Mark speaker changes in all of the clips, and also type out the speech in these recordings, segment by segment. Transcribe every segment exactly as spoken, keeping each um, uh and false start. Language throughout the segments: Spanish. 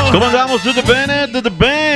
Speaker 1: ¿Cómo andamos? To the Bene, to the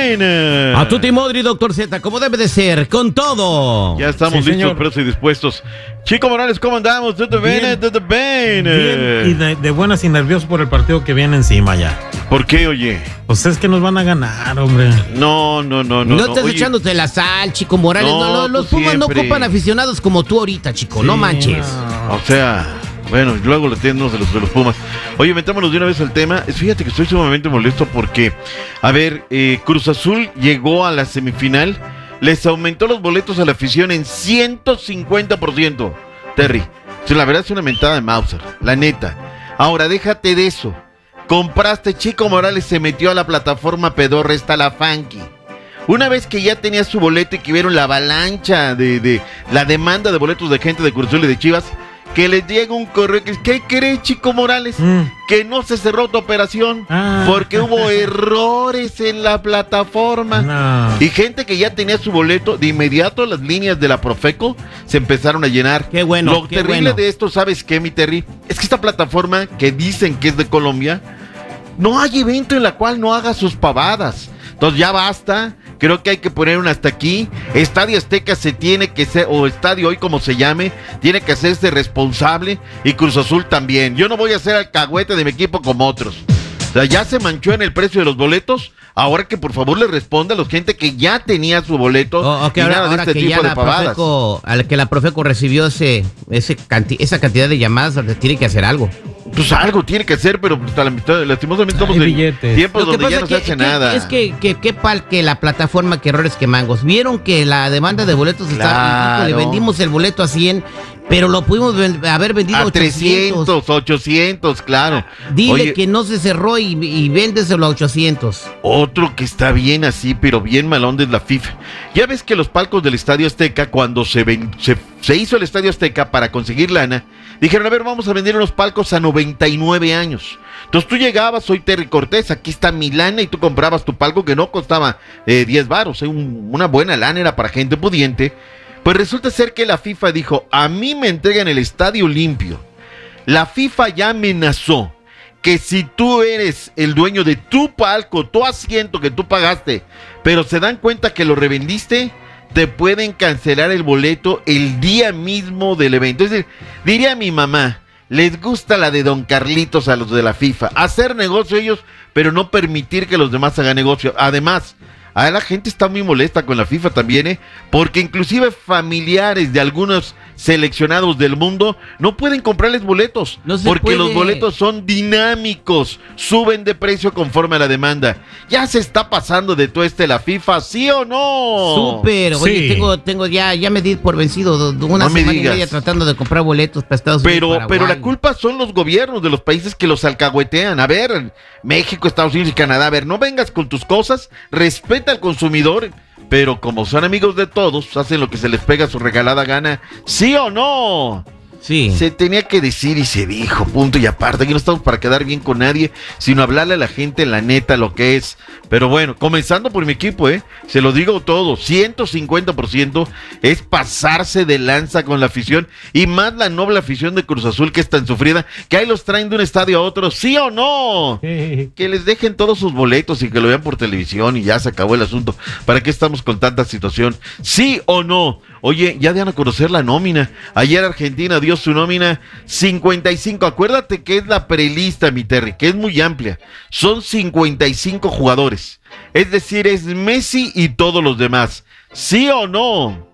Speaker 1: Bene.
Speaker 2: A tutti modri, doctor Z, como debe de ser, con todo.
Speaker 1: Ya estamos
Speaker 3: Sí,
Speaker 1: listos,
Speaker 3: señor.
Speaker 1: presos y dispuestos. Chico Morales, ¿cómo andamos? To the Bene,
Speaker 3: Bien.
Speaker 1: to the Bene.
Speaker 3: Bien, y de, de buenas y nerviosos por el partido que viene encima ya.
Speaker 1: ¿Por qué, oye?
Speaker 3: Pues es que nos van a ganar, hombre.
Speaker 1: No, no, no, no.
Speaker 2: No,
Speaker 1: no.
Speaker 2: estás
Speaker 1: Oye,
Speaker 2: echándote la sal, Chico Morales.
Speaker 1: No,
Speaker 2: No, los, los
Speaker 1: tú
Speaker 2: Pumas no
Speaker 1: siempre.
Speaker 2: ocupan aficionados como tú ahorita, chico. no
Speaker 3: Sí,
Speaker 2: manches.
Speaker 3: no.
Speaker 1: O sea, bueno, luego lo tenemos de los, de los Pumas. Oye, metámonos de una vez al tema. Fíjate que estoy sumamente molesto porque, a ver, eh, Cruz Azul llegó a la semifinal, les aumentó los boletos a la afición en ciento cincuenta por ciento. Terry, sí, la verdad es una mentada de Mauser, la neta. Ahora, déjate de eso. Compraste, Chico Morales se metió a la plataforma pedorra, está la Funky. Una vez que ya tenía su boleto y que vieron la avalancha de, de la demanda de boletos de gente de Cruz Azul y de Chivas, que les llega un correo que dice, ¿qué cree, Chico Morales?
Speaker 3: Mm.
Speaker 1: Que no se cerró tu operación
Speaker 3: Ah.
Speaker 1: porque hubo errores en la plataforma.
Speaker 3: No.
Speaker 1: Y gente que ya tenía su boleto, de inmediato las líneas de la Profeco se empezaron a llenar.
Speaker 2: Qué bueno,
Speaker 1: Lo
Speaker 2: qué
Speaker 1: terrible
Speaker 2: bueno.
Speaker 1: de esto, ¿sabes qué, mi Terry? Es que esta plataforma que dicen que es de Colombia, no hay evento en la cual no haga sus pavadas. Entonces ya basta. Creo que hay que poner un hasta aquí. Estadio Azteca se tiene que ser, o Estadio Hoy como se llame, tiene que hacerse responsable, y Cruz Azul también. Yo no voy a hacer alcahuete de mi equipo como otros. O sea, ya se manchó en el precio de los boletos. Ahora que por favor le responda a la gente que ya tenía su boleto.
Speaker 2: O, o que
Speaker 1: y
Speaker 2: ahora,
Speaker 1: nada de
Speaker 2: ahora
Speaker 1: este
Speaker 2: que ya
Speaker 1: tipo de
Speaker 2: la
Speaker 1: pavadas.
Speaker 2: Profeco, a la que la Profeco recibió ese, ese canti- esa cantidad de llamadas, tiene que hacer algo.
Speaker 1: Pues algo tiene que hacer, pero pues, la- lastimosamente estamos
Speaker 3: Hay
Speaker 1: en
Speaker 3: billetes.
Speaker 1: tiempos
Speaker 2: Lo que
Speaker 1: donde ya
Speaker 2: pasa
Speaker 1: no se
Speaker 2: que-
Speaker 1: hace
Speaker 2: que-
Speaker 1: nada.
Speaker 2: es que, que, que pal que la plataforma, que errores, que mangos. Vieron que la demanda de boletos estaba, le
Speaker 1: Claro.
Speaker 2: vendimos el boleto a cien, pero lo pudimos ven- haber vendido a
Speaker 1: A
Speaker 2: ochocientos.
Speaker 1: trescientos, ochocientos, claro.
Speaker 2: Dile
Speaker 1: Oye,
Speaker 2: que no se cerró y, y véndeselo a ochocientos.
Speaker 1: otro que está bien así, pero bien malón es la FIFA. Ya ves que los palcos del Estadio Azteca, cuando se, ven- se, se hizo el Estadio Azteca para conseguir lana, dijeron, a ver, vamos a vender unos palcos a noventa y nueve años. Entonces tú llegabas, soy Terry Cortés, aquí está mi lana, y tú comprabas tu palco que no costaba eh, diez varos, eh, un- una buena lana, era para gente pudiente. Pues resulta ser que la FIFA dijo, a mí me entregan el estadio limpio. La FIFA ya amenazó que si tú eres el dueño de tu palco, tu asiento que tú pagaste, pero se dan cuenta que lo revendiste, te pueden cancelar el boleto el día mismo del evento. Es decir, diría mi mamá, les gusta la de Don Carlitos a los de la FIFA, hacer negocio ellos, pero no permitir que los demás hagan negocio. Además, a la gente está muy molesta con la FIFA también, ¿eh? Porque inclusive familiares de algunos seleccionados del mundo no pueden comprarles boletos,
Speaker 2: No se
Speaker 1: porque
Speaker 2: puede.
Speaker 1: los boletos son dinámicos, suben de precio conforme a la demanda. ¿Ya se está pasando de todo este la FIFA, sí o no?
Speaker 2: Súper, oye,
Speaker 3: Sí.
Speaker 2: tengo, tengo ya, ya me di por vencido do- do- una
Speaker 1: No me
Speaker 2: semana y
Speaker 1: digas.
Speaker 2: media tratando de comprar boletos para Estados Unidos.
Speaker 1: Pero,
Speaker 2: Paraguay.
Speaker 1: pero la culpa son los gobiernos de los países que los alcahuetean. A ver, México, Estados Unidos y Canadá, a ver, no vengas con tus cosas, respeta al consumidor, pero como son amigos de todos, hacen lo que se les pega a su regalada gana, ¿sí o no?
Speaker 2: Sí.
Speaker 1: Se tenía que decir y se dijo, punto y aparte. Aquí no estamos para quedar bien con nadie, sino hablarle a la gente la neta lo que es. Pero bueno, comenzando por mi equipo, ¿eh? Se lo digo todo, ciento cincuenta por ciento es pasarse de lanza con la afición, y más la noble afición de Cruz Azul, que es tan sufrida, que ahí los traen de un estadio a otro, ¿sí o no? Que les dejen todos sus boletos y que lo vean por televisión y ya se acabó el asunto. ¿Para qué estamos con tanta situación? ¿Sí o no? Oye, ya dan a conocer la nómina. Ayer Argentina dio su nómina cincuenta y cinco. Acuérdate que es la prelista, mi Terry, que es muy amplia. Son cincuenta y cinco jugadores. Es decir, es Messi y todos los demás. ¿Sí o no?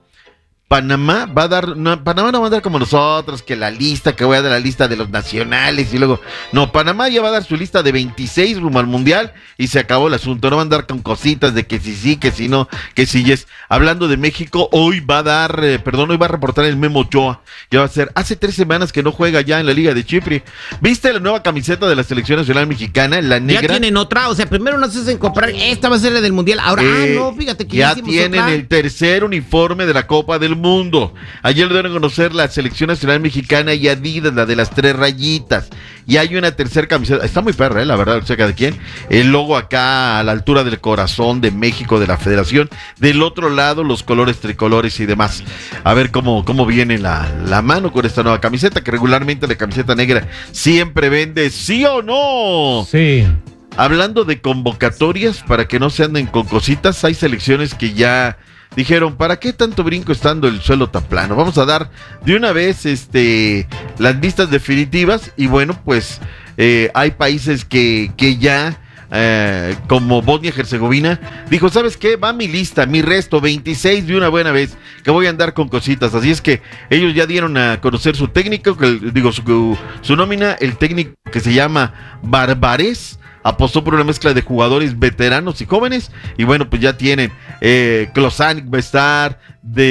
Speaker 1: Panamá va a dar, no, Panamá no va a dar como nosotros, que la lista, que voy a dar la lista de los nacionales y luego, no, Panamá ya va a dar su lista de veintiséis rumbo al Mundial y se acabó el asunto. No va a andar con cositas de que si sí, que si no, que si yes. Hablando de México, hoy va a dar, eh, perdón, hoy va a reportar el Memo Ochoa. Ya va a ser, hace tres semanas que no juega ya en la Liga de Chipre. ¿Viste la nueva camiseta de la Selección Nacional Mexicana, la
Speaker 2: Ya
Speaker 1: negra?
Speaker 2: tienen otra, o sea, primero nos hacen comprar, esta va a ser la del Mundial, ahora,
Speaker 1: Eh,
Speaker 2: ah, no, fíjate que
Speaker 1: ya
Speaker 2: hicimos
Speaker 1: tienen
Speaker 2: otra.
Speaker 1: el tercer uniforme de la Copa del Mundo. Ayer lo dieron a conocer la Selección Nacional Mexicana y Adidas, la de las tres rayitas. Y hay una tercera camiseta, está muy perra, ¿eh? La verdad, no sé de quién. El logo acá a la altura del corazón de México, de la Federación. Del otro lado, los colores tricolores y demás. A ver cómo, cómo viene la, la mano con esta nueva camiseta, que regularmente la camiseta negra siempre vende, ¿sí o no?
Speaker 3: Sí.
Speaker 1: hablando de convocatorias, para que no se anden con cositas, hay selecciones que ya dijeron, ¿para qué tanto brinco estando el suelo tan plano? Vamos a dar de una vez este, las listas definitivas y bueno, pues eh, hay países que, que ya... Eh, como Bosnia-Herzegovina, dijo, ¿sabes qué? Va mi lista, mi resto, veintiséis de una buena vez, que voy a andar con cositas, así es que ellos ya dieron a conocer su técnico, que, digo, su, su nómina, el técnico que se llama Barbarés, apostó por una mezcla de jugadores veteranos y jóvenes, y bueno, pues ya tienen, eh, Klosanic va a estar,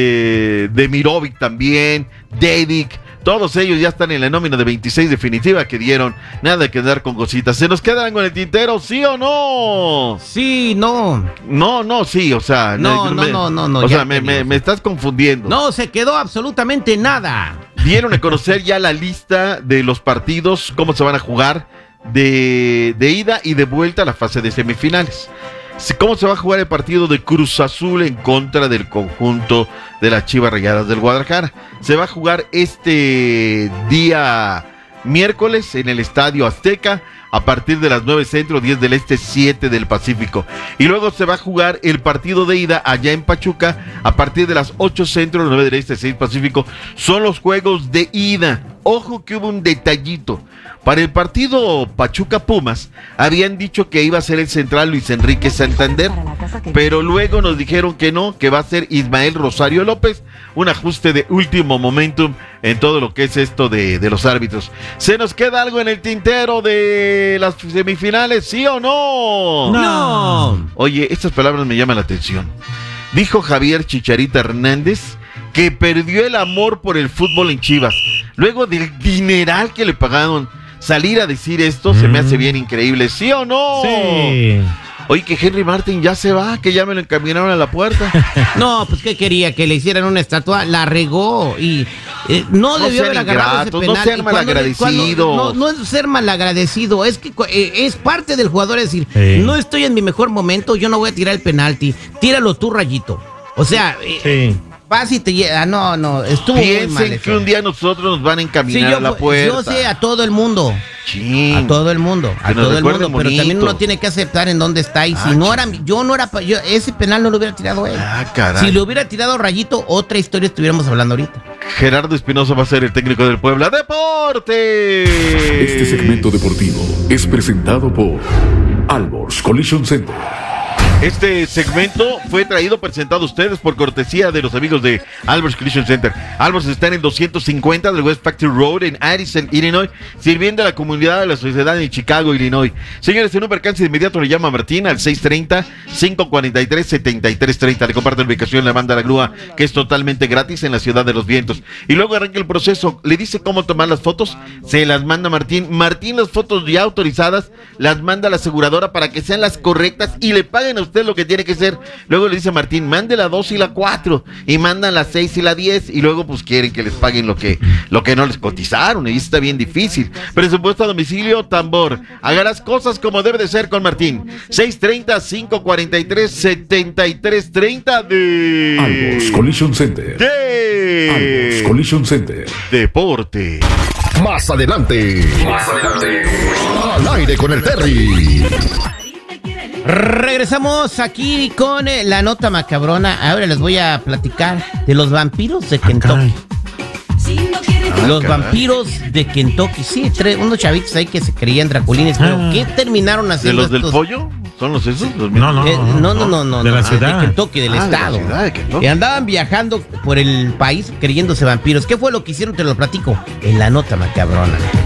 Speaker 1: de, de Mirovic también, Dedic, todos ellos ya están en la nómina de veintiséis definitiva que dieron, nada que dar con cositas. ¿Se nos queda algo en el tintero, sí o no?
Speaker 2: Sí, no.
Speaker 1: No, no, sí, o sea...
Speaker 2: No,
Speaker 1: me,
Speaker 2: no, no, no, no.
Speaker 1: O sea, me, me, me estás confundiendo.
Speaker 2: No, se quedó absolutamente nada.
Speaker 1: Dieron a conocer ya la lista de los partidos, cómo se van a jugar de, de ida y de vuelta a la fase de semifinales. ¿Cómo se va a jugar el partido de Cruz Azul en contra del conjunto de las Chivas Rayadas del Guadalajara? Se va a jugar este día miércoles en el Estadio Azteca a partir de las nueve centro, diez del este, siete del Pacífico. Y luego se va a jugar el partido de ida allá en Pachuca a partir de las ocho centro, nueve del este, seis Pacífico. Son los juegos de ida. Ojo que hubo un detallito. Para el partido Pachuca-Pumas, habían dicho que iba a ser el central Luis Enrique Santander, pero luego nos dijeron que no, que va a ser Ismael Rosario López, un ajuste de último momentum en todo lo que es esto de, de los árbitros. ¿Se nos queda algo en el tintero de las semifinales, sí o no?
Speaker 2: No.
Speaker 1: Oye, estas palabras me llaman la atención. Dijo Javier Chicharito Hernández que perdió el amor por el fútbol en Chivas. Luego del dineral que le pagaron, salir a decir esto mm. se me hace bien increíble, ¿sí o no?
Speaker 3: Sí.
Speaker 1: Oye, que Henry Martin ya se va, que ya me lo encaminaron a la puerta.
Speaker 2: No, pues ¿qué quería? Que le hicieran una estatua, la regó y eh, no, no debió haber agarrado ese penal.
Speaker 1: No ser malagradecido.
Speaker 2: No, no es ser malagradecido, es que eh, es parte del jugador decir,
Speaker 3: sí.
Speaker 2: no estoy en mi mejor momento, yo no voy a tirar el penalti, tíralo tú, Rayito. O sea, eh,
Speaker 3: sí.
Speaker 2: vas y te llega, no, no, estuvo
Speaker 1: Piensen
Speaker 2: muy mal
Speaker 1: que un día nosotros nos van a encaminar
Speaker 2: sí, yo,
Speaker 1: a la puerta.
Speaker 2: Yo sé, a todo el mundo.
Speaker 1: Chin.
Speaker 2: A todo el mundo, a todo el mundo,
Speaker 1: bonito.
Speaker 2: Pero también uno tiene que aceptar en dónde está. Y ah, si no era, yo no era, yo ese penal no lo hubiera tirado él.
Speaker 1: Ah, caray.
Speaker 2: Si lo hubiera tirado Rayito, otra historia estuviéramos hablando ahorita.
Speaker 1: Gerardo Espinosa va a ser el técnico del Puebla. ¡Deporte!
Speaker 4: Este segmento deportivo es presentado por Alborz Collision Center.
Speaker 1: Este segmento fue traído, presentado a ustedes por cortesía de los amigos de Alborz Collision Center. Alborz está en el doscientos cincuenta del West Factory Road en Addison, Illinois, sirviendo a la comunidad de la sociedad en Chicago, Illinois. Señores, en un percance de inmediato le llama a Martín al seis treinta, cinco cuarenta y tres, setenta y tres treinta. Le comparte la ubicación, le manda la grúa, que es totalmente gratis en la Ciudad de los Vientos. Y luego arranca el proceso, le dice cómo tomar las fotos, se las manda Martín. Martín las fotos ya autorizadas, las manda a la aseguradora para que sean las correctas y le paguen a usted lo que tiene que ser. Luego le dice a Martín, mande la dos y la cuatro, y mandan la seis y la diez, y luego pues quieren que les paguen lo que, lo que no les cotizaron, y está bien difícil. Presupuesto a domicilio, tambor. Haga las cosas como debe de ser con Martín. seis treinta, cinco cuarenta y tres, setenta y tres treinta de
Speaker 4: Alborz Collision Center.
Speaker 1: De
Speaker 4: Alborz Collision Center.
Speaker 1: Deporte.
Speaker 5: Más adelante. Más adelante. Al aire con el Terry.
Speaker 2: Regresamos aquí con eh, la nota macabrona. Ahora les voy a platicar de los vampiros de Kentucky.
Speaker 1: Ah,
Speaker 2: los
Speaker 1: caray.
Speaker 2: vampiros de Kentucky. Sí, tres, unos chavitos ahí que se creían draculines. Pero
Speaker 3: Ah.
Speaker 2: ¿qué terminaron
Speaker 1: ¿De
Speaker 2: haciendo
Speaker 1: los del
Speaker 2: estos?
Speaker 1: pollo? ¿Son los esos? Los
Speaker 3: No, no,
Speaker 2: Eh, no, no, no, no.
Speaker 3: De la
Speaker 2: no,
Speaker 3: ciudad.
Speaker 2: De Kentucky, del
Speaker 1: Ah, de la
Speaker 2: estado.
Speaker 1: ciudad de Kentucky.
Speaker 2: Y andaban viajando por el país creyéndose vampiros. ¿Qué fue lo que hicieron? Te lo platico en la nota macabrona.